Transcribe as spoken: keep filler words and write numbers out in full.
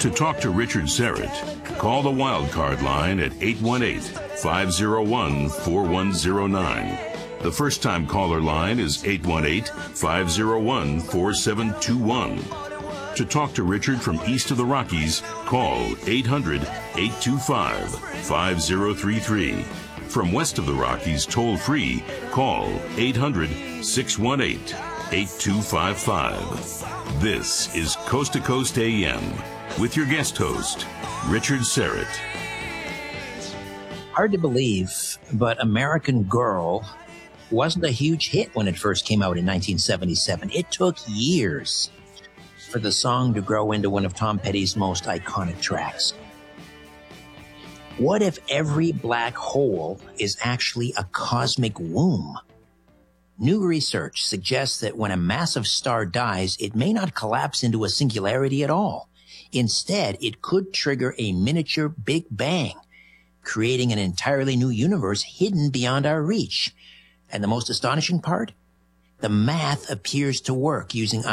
To talk to Richard Serrett, call the Wildcard line at eight one eight, five oh one, four one oh nine. The first-time caller line is eight one eight, five oh one, four seven two one. To talk to Richard from east of the Rockies, call eight hundred, eight two five, five oh three three. From west of the Rockies, toll-free, call eight hundred, six one eight, eight two five five. This is Coast to Coast A M with your guest host, Richard Serrett. Hard to believe, but American Girl wasn't a huge hit when it first came out in nineteen seventy-seven. It took years for the song to grow into one of Tom Petty's most iconic tracks. What if every black hole is actually a cosmic womb? New research suggests that when a massive star dies, it may not collapse into a singularity at all. Instead, it could trigger a miniature Big Bang, creating an entirely new universe hidden beyond our reach. And the most astonishing part? The math appears to work using